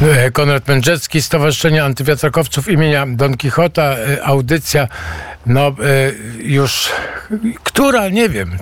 Konrad Mędrzecki, Stowarzyszenie Antywiatrakowców imienia Don Kichota. Audycja, już, która, nie wiem,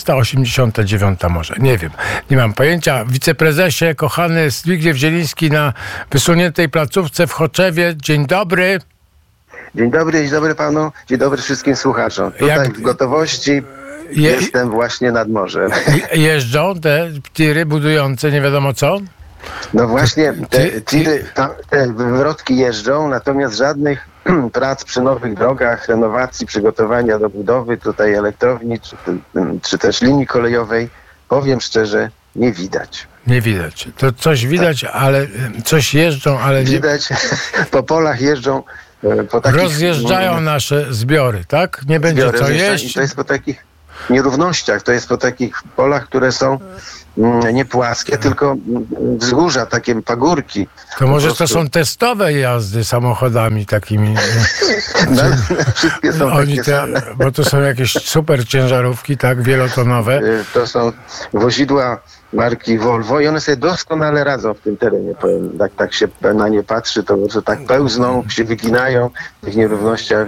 389 może, nie wiem, nie mam pojęcia. Wiceprezesie, kochany Zbigniew Zieliński na wysuniętej placówce w Choczewie. Dzień dobry. Dzień dobry panu, dzień dobry wszystkim słuchaczom. Tutaj w gotowości jestem właśnie nad morzem. Jeżdżą te tiry budujące nie wiadomo co? No właśnie, te tiry, te wywrotki jeżdżą, natomiast żadnych prac przy nowych drogach, renowacji, przygotowania do budowy tutaj elektrowni, czy też linii kolejowej, powiem szczerze, nie widać. Nie widać. To coś widać, ale coś jeżdżą, ale nie... Widać, po polach jeżdżą. Rozjeżdżają nasze zbiory, tak? Nie będzie co jeść. I to jest po takich nierównościach, to jest po takich polach, które są nie płaskie, tylko wzgórza, takie pagórki. To może to są testowe jazdy samochodami takimi. Wszystkie są takie same. Bo to są jakieś super ciężarówki, tak? Wielotonowe. To są wozidła marki Volvo i one sobie doskonale radzą w tym terenie. Tak się na nie patrzy, to tak pełzną, się wyginają w tych nierównościach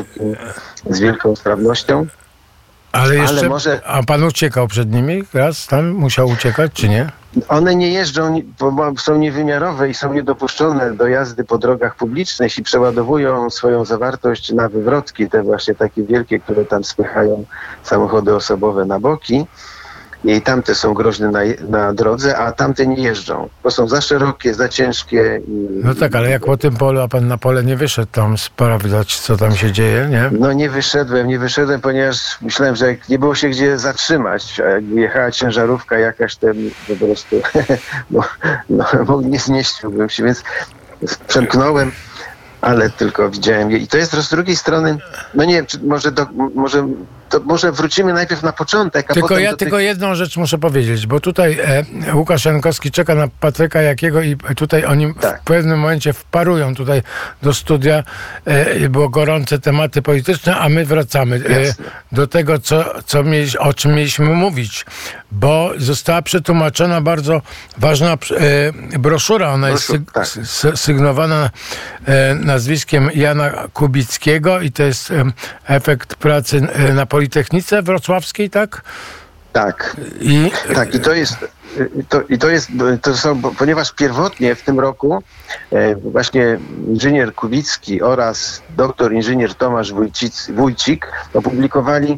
z wielką sprawnością. Ale jeszcze, a pan uciekał przed nimi? Raz tam musiał uciekać, czy nie? One nie jeżdżą, bo są niewymiarowe i są niedopuszczone do jazdy po drogach publicznych i przeładowują swoją zawartość na wywrotki, te właśnie takie wielkie, które tam spychają samochody osobowe na boki. I tamte są groźne na drodze, a tamte nie jeżdżą, bo są za szerokie, za ciężkie. No tak, ale jak po tym polu, a pan na pole nie wyszedł tam sprawdzać, co tam się dzieje, nie? No nie wyszedłem, ponieważ myślałem, że jak nie było się gdzie zatrzymać, a jak jechała ciężarówka jakaś, to po prostu nie zmieściłbym się, więc przemknąłem, ale tylko widziałem je. I to jest z drugiej strony, no nie wiem, może wrócimy najpierw na początek, a potem ja tylko jedną rzecz muszę powiedzieć, bo tutaj Łukasz Jankowski czeka na Patryka Jakiego i tutaj oni w pewnym momencie wparują tutaj do studia, było gorące tematy polityczne, a my wracamy do tego, o czym mieliśmy mówić, bo została przetłumaczona bardzo ważna broszura, ona jest sygnowana nazwiskiem Jana Kubickiego i to jest efekt pracy na Politechnice Wrocławskiej, tak? Tak. Ponieważ pierwotnie w tym roku właśnie inżynier Kubicki oraz doktor inżynier Tomasz Wójcik opublikowali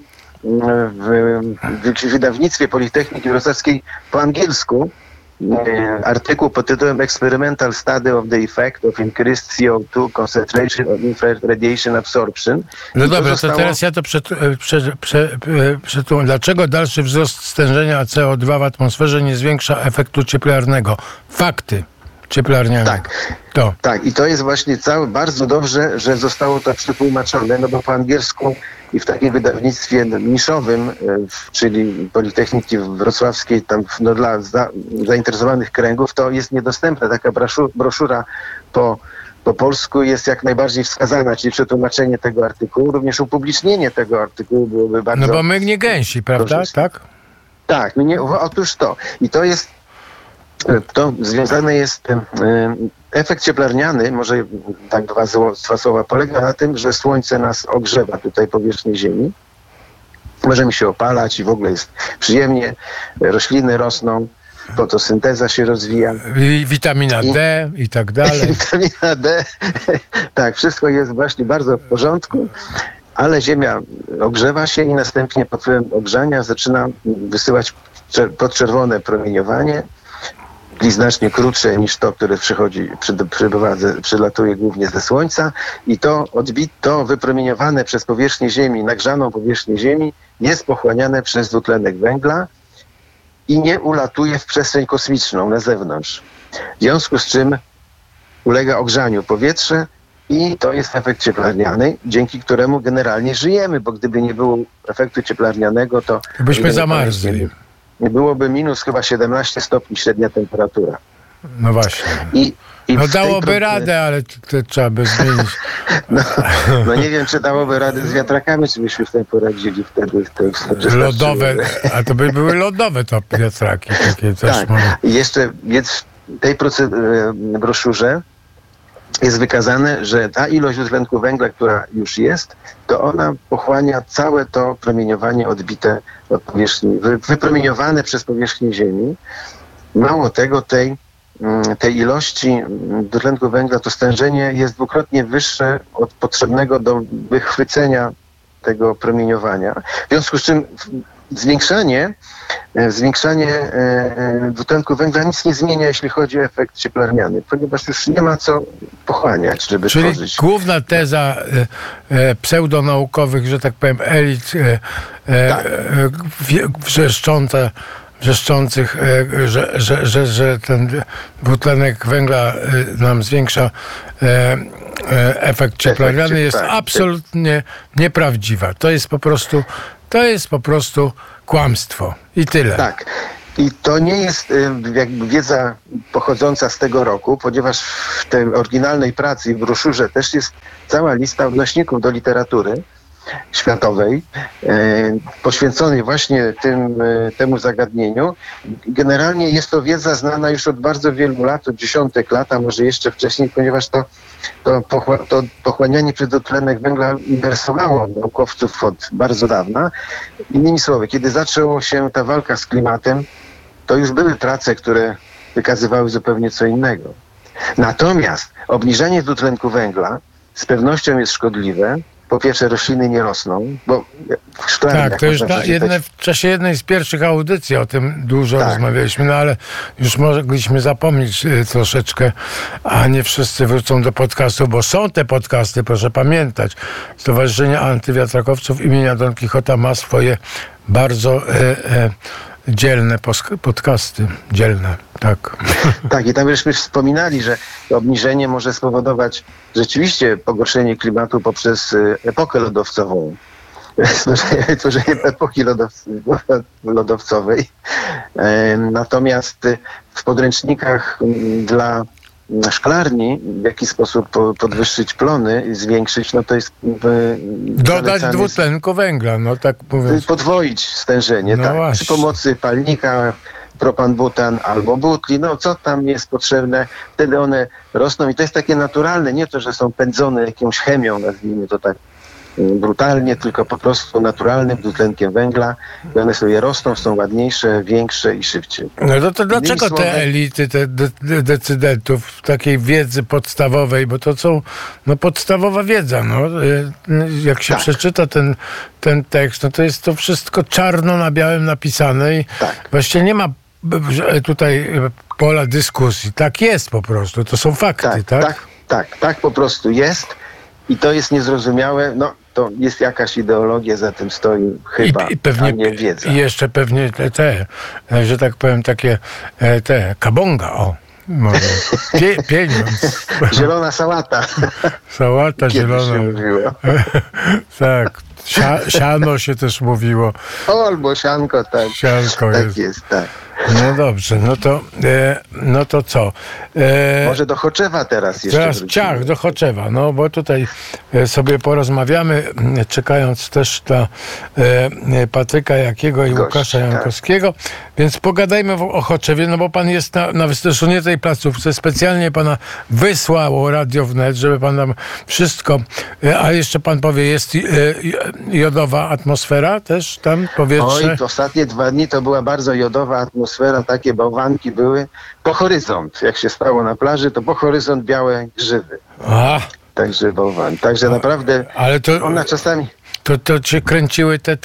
w wydawnictwie Politechniki Wrocławskiej po angielsku artykuł pod tytułem Experimental Study of the Effect of Increased CO2 Concentration on Infrared Radiation Absorption. No dobra, to teraz ja to przetłumaczę. Dlaczego dalszy wzrost stężenia CO2 w atmosferze nie zwiększa efektu cieplarnego? Fakty cieplarniane. Tak, i to jest właśnie bardzo dobrze, że zostało to przetłumaczone, no bo po angielsku i w takim wydawnictwie niszowym, czyli Politechniki Wrocławskiej, tam dla zainteresowanych kręgów, to jest niedostępna. Taka broszura po polsku jest jak najbardziej wskazana, czyli przetłumaczenie tego artykułu, również upublicznienie tego artykułu byłoby bardzo... No bo my nie gęsi, prawda? Tak? Tak, otóż to. I to związane jest, efekt cieplarniany, może tak dwa słowa, polega na tym, że słońce nas ogrzewa tutaj powierzchnię Ziemi. Możemy się opalać i w ogóle jest przyjemnie, rośliny rosną, fotosynteza się rozwija. Witamina D i tak dalej. Witamina D, tak, wszystko jest właśnie bardzo w porządku, ale Ziemia ogrzewa się i następnie pod wpływem ogrzania zaczyna wysyłać podczerwone promieniowanie, i znacznie krótsze niż to, które przylatuje głównie ze Słońca i to wypromieniowane przez powierzchnię Ziemi, nagrzaną powierzchnię Ziemi jest pochłaniane przez dwutlenek węgla i nie ulatuje w przestrzeń kosmiczną na zewnątrz. W związku z czym ulega ogrzaniu powietrze i to jest efekt cieplarniany, dzięki któremu generalnie żyjemy, bo gdyby nie było efektu cieplarnianego, to... Byśmy zamarzli. Byłoby minus chyba 17 stopni średnia temperatura. No właśnie. No dałoby radę, ale to trzeba by zmienić. No nie wiem, czy dałoby radę z wiatrakami, czy byśmy sobie poradzili wtedy. Lodowe, a to by były lodowe to wiatraki. Takie też tak. I jeszcze, więc tej broszurze jest wykazane, że ta ilość dwutlenku węgla, która już jest, to ona pochłania całe to promieniowanie odbite od powierzchni, wypromieniowane przez powierzchnię Ziemi. Mało tego, tej ilości dwutlenku węgla, to stężenie jest dwukrotnie wyższe od potrzebnego do wychwycenia tego promieniowania. W związku z czym zwiększanie dwutlenku węgla nic nie zmienia, jeśli chodzi o efekt cieplarniany, ponieważ już nie ma co pochłaniać, żeby tworzyć. Czyli główna teza pseudonaukowych, że tak powiem, elit wrzeszczących, że ten dwutlenek węgla nam zwiększa efekt cieplarniany, jest absolutnie nieprawdziwa. To jest po prostu kłamstwo. I tyle. Tak. I to nie jest jakby wiedza pochodząca z tego roku, ponieważ w tej oryginalnej pracy i w broszurze też jest cała lista odnośników do literatury światowej, poświęconej właśnie temu zagadnieniu. Generalnie jest to wiedza znana już od bardzo wielu lat, od dziesiątek lat, a może jeszcze wcześniej, ponieważ to pochłanianie przez dwutlenek węgla interesowało naukowców od bardzo dawna. Innymi słowy, kiedy zaczęła się ta walka z klimatem, to już były prace, które wykazywały zupełnie co innego. Natomiast obniżenie dwutlenku węgla z pewnością jest szkodliwe. Po pierwsze, rośliny nie rosną, bo w szklarniach... Tak, to już w czasie jednej z pierwszych audycji o tym dużo rozmawialiśmy, no ale już mogliśmy zapomnieć troszeczkę, a nie wszyscy wrócą do podcastu, bo są te podcasty, proszę pamiętać. Stowarzyszenie Antywiatrakowców imienia Don Kichota ma swoje bardzo dzielne podcasty. Dzielne, tak. Tak, i tam żeśmy wspominali, że obniżenie może spowodować rzeczywiście pogorszenie klimatu poprzez epokę lodowcową. Tworzenie epoki lodowcowej. Natomiast w podręcznikach dla szklarni, w jaki sposób podwyższyć plony, zwiększyć, no to jest... Dodać dwutlenku węgla, no tak mówiąc. Podwoić stężenie, no tak. Przy pomocy palnika, propan-butan albo butli, no co tam jest potrzebne, wtedy one rosną i to jest takie naturalne, nie to, że są pędzone jakąś chemią, nazwijmy to tak brutalnie, tylko po prostu naturalnym dwutlenkiem węgla i one sobie rosną, są ładniejsze, większe i szybciej. No to dlaczego te elity, te decydentów takiej wiedzy podstawowej, bo to są podstawowa wiedza, jak się przeczyta ten tekst, no to jest to wszystko czarno na białym napisane i właściwie nie ma tutaj pola dyskusji. Tak jest po prostu, to są fakty, tak po prostu jest i to jest niezrozumiałe, to jest jakaś ideologia, za tym stoi chyba, I pewnie, a nie wiedza. I jeszcze pewnie że tak powiem, takie kabonga, może. Pieniądz. Zielona sałata. Sałata zielona. Się mówiło. Tak. Siano się też mówiło. Albo sianko, tak. Sianko tak jest, tak. No dobrze, no to co? Może do Choczewa teraz jeszcze wrócimy. Do Choczewa, bo tutaj sobie porozmawiamy, czekając też na Patryka Jakiego i Łukasza Jankowskiego, więc pogadajmy o Choczewie, bo pan jest na wystraszonie tej placówce, specjalnie pana wysłało Radio Wnet, żeby pan tam wszystko, a jeszcze pan powie, jest jodowa atmosfera też tam, powietrze? Oj, ostatnie 2 dni to była bardzo jodowa atmosfera, takie bałwanki były po horyzont. Jak się stało na plaży, to po horyzont białe grzyby. Także bałwan. Także naprawdę ale to, ona czasami... To cię kręciły te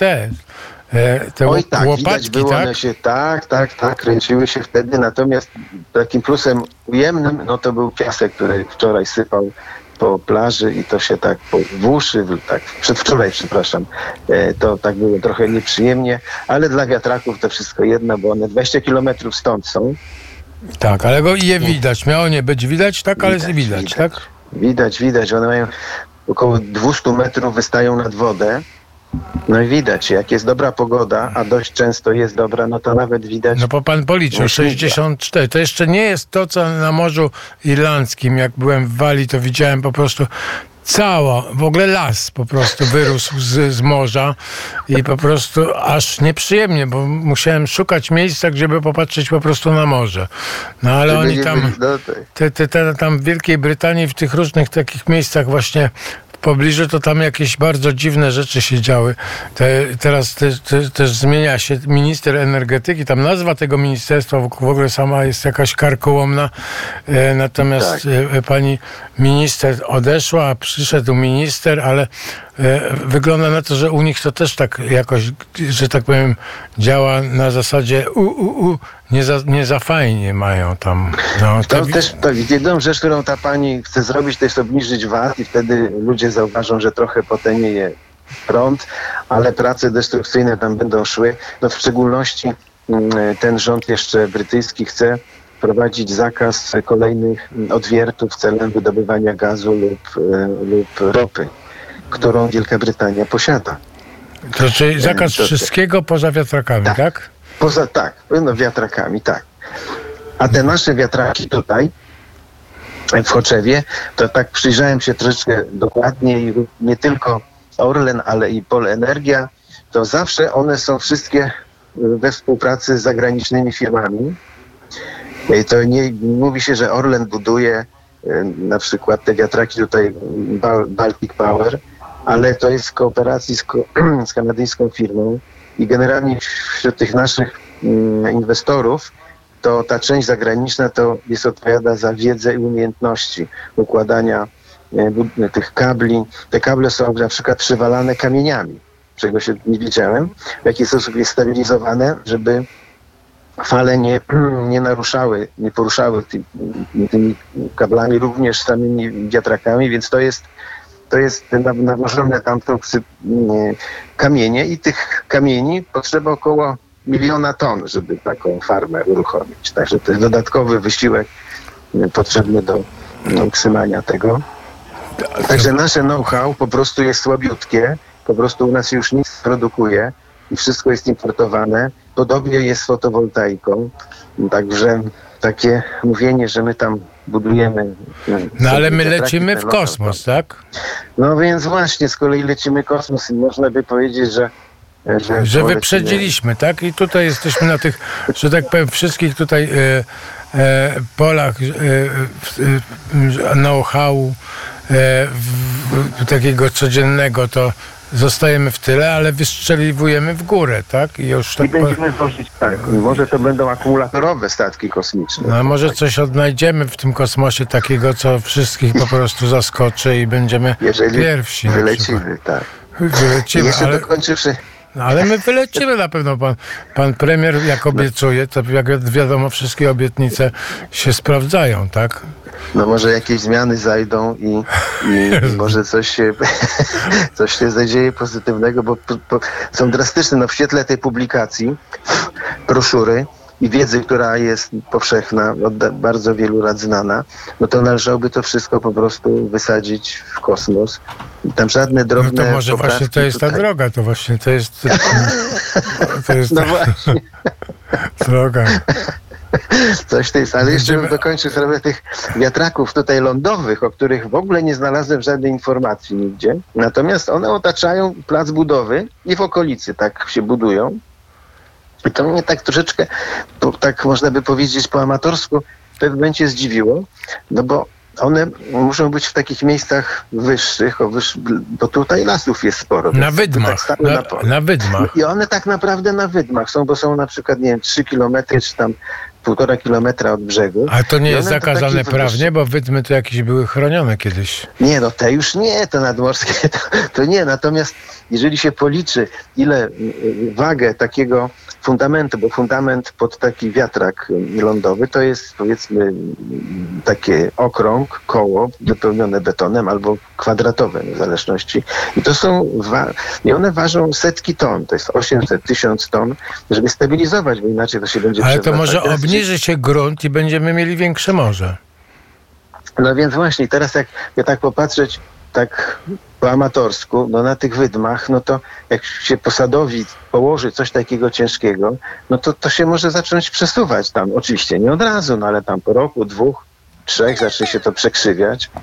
Oj, tak, łopatki, widać było, tak? One się kręciły się wtedy, natomiast takim plusem ujemnym, to był piasek, który wczoraj sypał po plaży i to się tak w uszy, przedwczoraj, przepraszam, to tak było trochę nieprzyjemnie, ale dla wiatraków to wszystko jedno, bo one 20 kilometrów stąd są. Tak, ale je widać. Miało nie być widać, tak? Ale widać, tak? Widać. One mają około 200 metrów, wystają nad wodę. No i widać, jak jest dobra pogoda, a dość często jest dobra, to nawet widać. Bo pan policzył, 64. To jeszcze nie jest to, co na Morzu Irlandzkim. Jak byłem w Walii, to widziałem po prostu w ogóle las po prostu wyrósł z morza i po prostu aż nieprzyjemnie, bo musiałem szukać miejsca, gdzie by popatrzeć po prostu na morze. No ale oni tam, tam w Wielkiej Brytanii, w tych różnych takich miejscach właśnie w pobliżu, to tam jakieś bardzo dziwne rzeczy się działy. Teraz też zmienia się minister energetyki, tam nazwa tego ministerstwa w ogóle sama jest jakaś karkołomna, natomiast pani minister odeszła, a przyszedł minister, ale wygląda na to, że u nich to też tak jakoś, że tak powiem, działa na zasadzie nie za fajnie mają tam. No, to też jedną rzecz, którą ta pani chce zrobić, to jest obniżyć VAT i wtedy ludzie zauważą, że trochę potanieje prąd, ale prace destrukcyjne tam będą szły. No w szczególności ten rząd jeszcze brytyjski chce wprowadzić zakaz kolejnych odwiertów celem wydobywania gazu lub ropy, którą Wielka Brytania posiada. To czyli zakaz wszystkiego poza wiatrakami, tak? Wiatrakami, tak. A te nasze wiatraki tutaj w Choczewie, to tak przyjrzałem się troszeczkę dokładniej, nie tylko Orlen, ale i Polenergia, to zawsze one są wszystkie we współpracy z zagranicznymi firmami. To nie mówi się, że Orlen buduje na przykład te wiatraki tutaj Baltic Power, ale to jest w kooperacji z kanadyjską firmą i generalnie wśród tych naszych inwestorów to ta część zagraniczna to odpowiada za wiedzę i umiejętności układania tych kabli. Te kable są na przykład przywalane kamieniami, czego się nie wiedziałem, w jaki sposób jest stabilizowane, żeby fale nie naruszały, nie poruszały tymi kablami, również samymi wiatrakami, więc to jest nawożone tam kamienie i tych kamieni potrzeba około 1 000 000 ton, żeby taką farmę uruchomić. Także to jest dodatkowy wysiłek potrzebny do utrzymania tego. Także nasze know-how po prostu jest słabiutkie, po prostu u nas się już nic produkuje i wszystko jest importowane. Podobnie jest z fotowoltaiką. Także takie mówienie, że my tam budujemy... No ale my lecimy w kosmos, tak? No więc właśnie, z kolei lecimy w kosmos i można by powiedzieć, że wyprzedziliśmy, tak? I tutaj jesteśmy na tych, że tak powiem, wszystkich tutaj polach know-how takiego codziennego, to zostajemy w tyle, ale wystrzeliwujemy w górę, tak? I już tak będziemy wozić, tak. Może to będą akumulatorowe statki kosmiczne. No, a może coś odnajdziemy w tym kosmosie takiego, co wszystkich po prostu zaskoczy i będziemy pierwsi. Wylecimy, tak. Wylecimy, jeszcze dokończywszy. No, ale my wylecimy na pewno. Pan premier, jak obiecuje, to jak wiadomo, wszystkie obietnice się sprawdzają, tak? No może jakieś zmiany zajdą i może coś się zadzieje pozytywnego, bo są drastyczne. No w świetle tej publikacji, broszury i wiedzy, która jest powszechna, od bardzo wielu lat znana, no to należałoby to wszystko po prostu wysadzić w kosmos. Tam żadne drobne... No to może właśnie to jest ta droga, to właśnie to jest no właśnie. Droga. Coś to jest, ale jeszcze bym dokończył sprawę tych wiatraków tutaj lądowych, o których w ogóle nie znalazłem żadnej informacji nigdzie. Natomiast one otaczają plac budowy i w okolicy tak się budują. I to mnie tak troszeczkę, tak można by powiedzieć po amatorsku, w pewnym momencie zdziwiło, no bo one muszą być w takich miejscach wyższych, bo tutaj lasów jest sporo. Na wydmach. Tak na wydmach. I one tak naprawdę na wydmach są, bo są na przykład, nie wiem, 3 kilometry, czy tam 1,5 kilometra od brzegu. A to nie jest zakazane prawnie, bo wydmy to jakieś były chronione kiedyś. Nie, no te już nie, to nadmorskie to nie. Natomiast jeżeli się policzy, ile wagę takiego fundamentu, bo fundament pod taki wiatrak lądowy to jest, powiedzmy, takie okrąg, koło wypełnione betonem albo kwadratowe w zależności. I to są, i one ważą setki ton, to jest 800-1000 ton, żeby stabilizować, bo inaczej to się będzie Ale to może obniży się grunt i będziemy mieli większe morze. No więc właśnie, teraz jak tak popatrzeć tak po amatorsku, no na tych wydmach, no to jak się posadowi położy coś takiego ciężkiego, no to się może zacząć przesuwać tam, oczywiście nie od razu, no ale tam po roku, 2, 3 zacznie się to przekrzywiać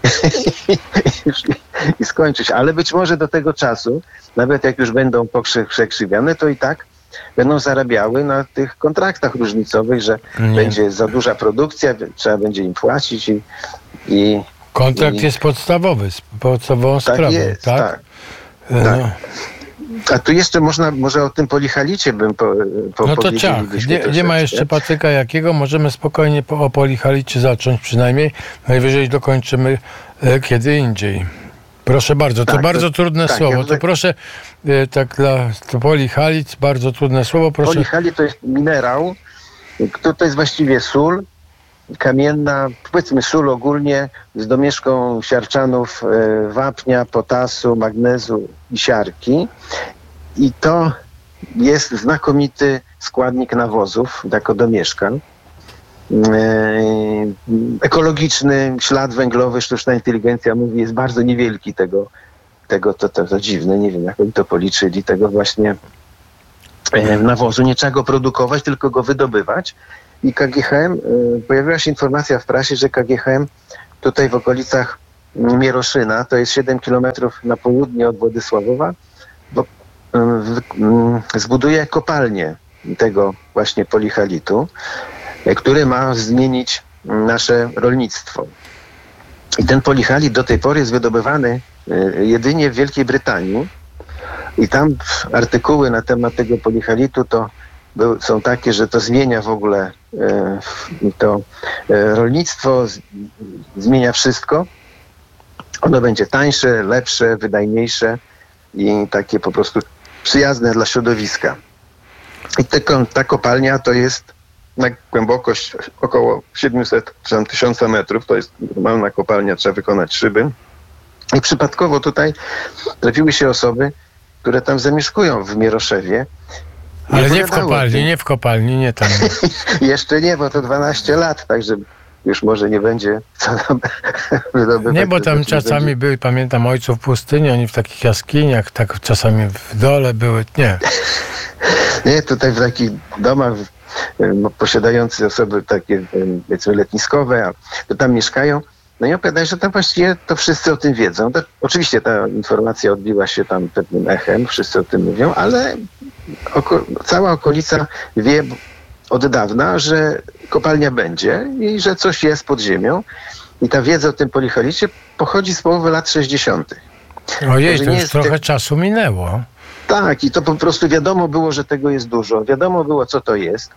i skończy się. Ale być może do tego czasu, nawet jak już będą przekrzywiane, to i tak będą zarabiały na tych kontraktach różnicowych, że będzie za duża produkcja, trzeba będzie im płacić i kontrakt jest podstawowy, podstawową sprawą, jest, tak? Tak. A tu jeszcze może o tym polihalicie bym no to ciach. Nie ma jeszcze Patryka Jakiego, możemy spokojnie o polihalicie zacząć przynajmniej. Najwyżej dokończymy kiedy indziej. Proszę bardzo, to bardzo trudne słowo. To proszę, to polihalit, bardzo trudne słowo. Proszę. Polihalit to jest minerał, to jest właściwie sól kamienna, powiedzmy sól ogólnie z domieszką siarczanów wapnia, potasu, magnezu i siarki. I to jest znakomity składnik nawozów jako domieszka. Ekologiczny ślad węglowy, sztuczna inteligencja mówi, jest bardzo niewielki to dziwne, nie wiem jak oni to policzyli, tego właśnie nawozu. Nie trzeba go produkować, tylko go wydobywać. I KGHM, pojawiła się informacja w prasie, że KGHM tutaj w okolicach Mieroszyna, to jest 7 kilometrów na południe od Władysławowa, zbuduje kopalnię tego właśnie polihalitu, który ma zmienić nasze rolnictwo. I ten polihalit do tej pory jest wydobywany jedynie w Wielkiej Brytanii i tam artykuły na temat tego polihalitu są takie, że to zmienia w ogóle to rolnictwo, zmienia wszystko. Ono będzie tańsze, lepsze, wydajniejsze i takie po prostu przyjazne dla środowiska. I ta kopalnia to jest na głębokość około 700 czy 1000 metrów. To jest normalna kopalnia, trzeba wykonać szyby. I przypadkowo tutaj trafiły się osoby, które tam zamieszkują w Mieroszewie. Ale nie w kopalni, nie tam. Jeszcze nie, bo to 12 lat, także już może nie będzie co tam wydobywać. Nie, bo tam czasami były, pamiętam, ojców pustyni, oni w takich jaskiniach, tak czasami w dole były, nie. Nie, tutaj w takich domach posiadające osoby takie, powiedzmy, letniskowe, to tam mieszkają. No i opowiadają, że tam właściwie to wszyscy o tym wiedzą. Oczywiście ta informacja odbiła się tam pewnym echem, wszyscy o tym mówią, ale cała okolica wie od dawna, że kopalnia będzie i że coś jest pod ziemią. I ta wiedza o tym polihalicie pochodzi z połowy lat 60. Ojej, to już trochę czasu minęło. Tak, i to po prostu wiadomo było, że tego jest dużo. Wiadomo było, co to jest.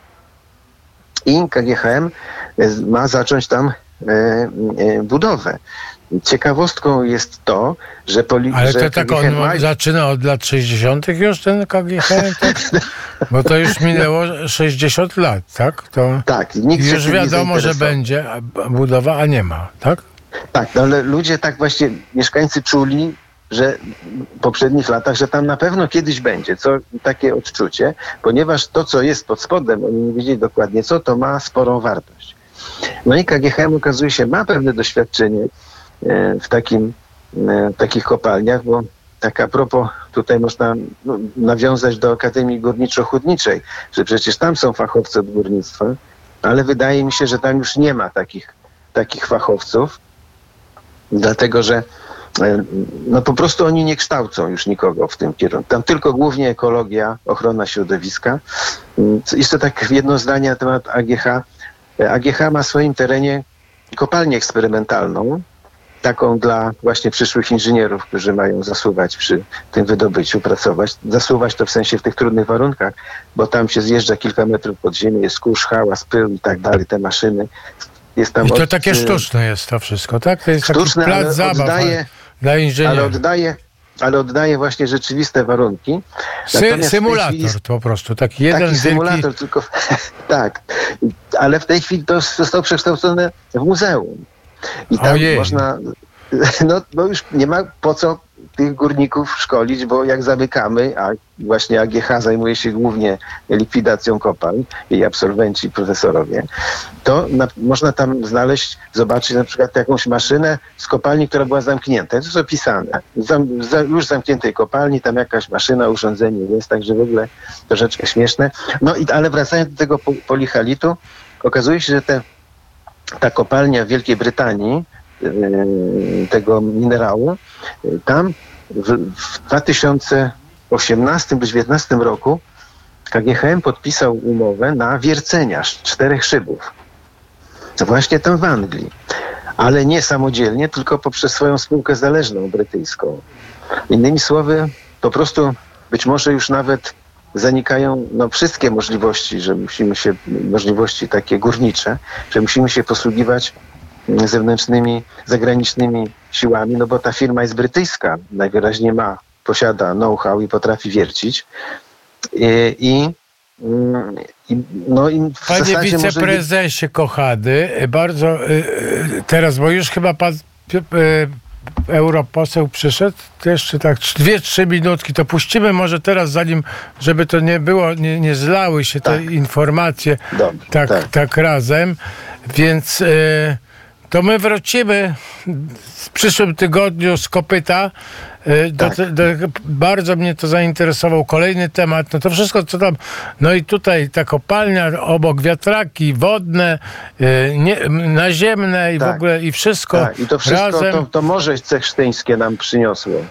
I KGHM ma zacząć tam budowę. Ciekawostką jest to, że ale to tak on zaczyna od lat 60. już ten KGHM? Tak? Bo to już minęło 60 lat, tak? Tak. Już wiadomo, że będzie budowa, a nie ma, tak? Tak, no ale ludzie tak właśnie, mieszkańcy czuli, że w poprzednich latach, że tam na pewno kiedyś będzie, takie odczucie, ponieważ to, co jest pod spodem, oni nie wiedzieli dokładnie co, to ma sporą wartość. No i KGHM okazuje się ma pewne doświadczenie w takich kopalniach, bo tak a propos, tutaj można nawiązać do Akademii Górniczo-Hutniczej, że przecież tam są fachowcy od górnictwa, ale wydaje mi się, że tam już nie ma takich fachowców, dlatego że po prostu oni nie kształcą już nikogo w tym kierunku. Tam tylko głównie ekologia, ochrona środowiska. Jeszcze tak jedno zdanie na temat AGH. AGH ma w swoim terenie kopalnię eksperymentalną, taką dla właśnie przyszłych inżynierów, którzy mają zasuwać przy tym wydobyciu, pracować. Zasuwać to w sensie w tych trudnych warunkach, bo tam się zjeżdża kilka metrów pod ziemię, jest kurz, hałas, pył i tak dalej, te maszyny. Jest tam i to takie sztuczne jest to wszystko, tak? To jest sztuczne, taki plac zabaw dla inżynierów. Ale oddaje właśnie rzeczywiste warunki. Symulator to po prostu, taki jeden symulator, tylko tak. Ale w tej chwili to zostało przekształcone w muzeum. I tam można, bo już nie ma po co tych górników szkolić, bo jak zamykamy, a właśnie AGH zajmuje się głównie likwidacją kopalń, jej absolwenci, profesorowie, to można tam zobaczyć na przykład jakąś maszynę z kopalni, która była zamknięta. To jest opisane. Już zamkniętej kopalni, tam jakaś maszyna, urządzenie jest, także w ogóle troszeczkę śmieszne. Ale wracając do tego polihalitu, okazuje się, że te ta kopalnia w Wielkiej Brytanii tego minerału, tam w 2018 czy 2019 roku KGHM podpisał umowę na wiercenia 4 szybów. To właśnie tam w Anglii. Ale nie samodzielnie, tylko poprzez swoją spółkę zależną brytyjską. Innymi słowy, po prostu być może już nawet zanikają wszystkie możliwości, że możliwości takie górnicze, że musimy się posługiwać zewnętrznymi, zagranicznymi siłami, bo ta firma jest brytyjska, najwyraźniej posiada know-how i potrafi wiercić. Panie wiceprezesie kochany, bardzo teraz, bo już chyba pan europoseł przyszedł, to jeszcze tak 2-3 minutki, to puścimy może teraz, zanim, żeby to nie było, nie zlały się te informacje tak razem, więc to my wrócimy w przyszłym tygodniu z kopyta. Bardzo mnie to zainteresował. Kolejny temat, to wszystko, co tam, i tutaj ta kopalnia, obok wiatraki wodne, naziemne i w ogóle i wszystko I to wszystko razem. to Morze Cechsztyńskie nam przyniosło.